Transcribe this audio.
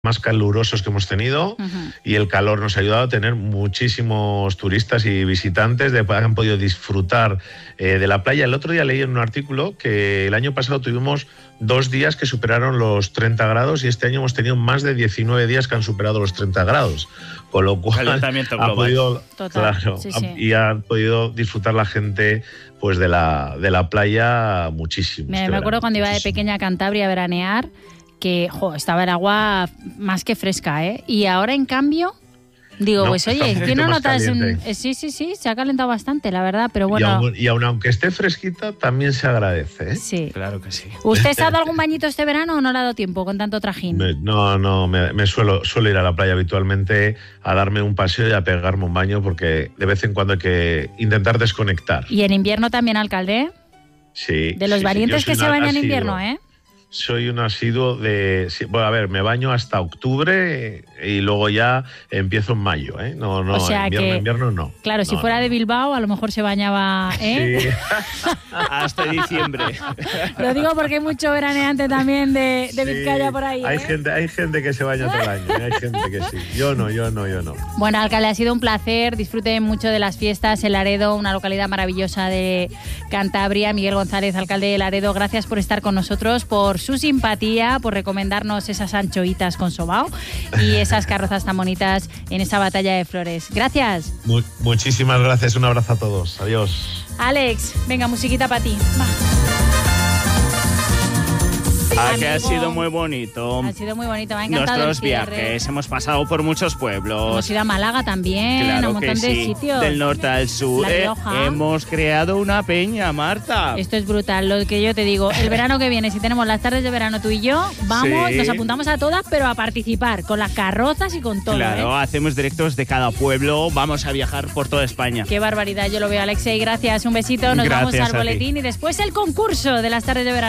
más calurosos que hemos tenido, y el calor nos ha ayudado a tener muchísimos turistas y visitantes que han podido disfrutar de la playa. El otro día leí en un artículo que el año pasado tuvimos 2 días que superaron los 30 grados y este año hemos tenido más de 19 días que han superado los 30 grados. Con lo cual ha podido, claro, sí. Y ha podido disfrutar la gente pues de la playa muchísimo. Me acuerdo cuando iba de pequeña a Cantabria a veranear, que estaba el agua más que fresca, ¿eh? Y ahora, en cambio, digo, pues oye, ¿qué no notas? Sí, se ha calentado bastante, la verdad, pero bueno. Y aún aunque esté fresquita, también se agradece, ¿eh? Sí. Claro que sí. ¿Usted se ha dado algún bañito este verano o no le ha dado tiempo con tanto trajín? Me suelo ir a la playa habitualmente a darme un paseo y a pegarme un baño, porque de vez en cuando hay que intentar desconectar. ¿Y en invierno también, alcalde? Sí. De los valientes que se bañan en invierno, ¿eh? Soy un asiduo bueno, a ver, me baño hasta octubre y luego ya empiezo en mayo, ¿eh? No, o sea invierno no. Claro, si fuera de Bilbao, a lo mejor se bañaba, ¿eh? Sí. Hasta diciembre. Lo digo porque hay mucho veraneante también de Vizcaya por ahí, ¿eh? Hay gente que se baña todo el año, hay gente que sí. Yo no. Bueno, alcalde, ha sido un placer. Disfrute mucho de las fiestas en Laredo, una localidad maravillosa de Cantabria. Miguel González, alcalde de Laredo, gracias por estar con nosotros, por su simpatía, por recomendarnos esas anchoitas con sobao y esas carrozas tan bonitas en esa batalla de flores. Gracias. Muchísimas gracias, un abrazo a todos. Adiós. Alex, venga, musiquita para ti. Va. Que ha sido muy bonito. Ha sido muy bonito, me ha encantado. Nuestros viajes, hemos pasado por muchos pueblos. Hemos ido a Málaga también, claro, a un montón de sitios. Del norte al sur. La Rioja. Hemos creado una peña, Marta. Esto es brutal, lo que yo te digo. El verano que viene, si tenemos las tardes de verano tú y yo, vamos, nos apuntamos a todas, pero a participar, con las carrozas y con todo. Claro, hacemos directos de cada pueblo, vamos a viajar por toda España. Qué barbaridad, yo lo veo, Alexei, gracias, un besito, nos vamos al boletín y después el concurso de las tardes de verano.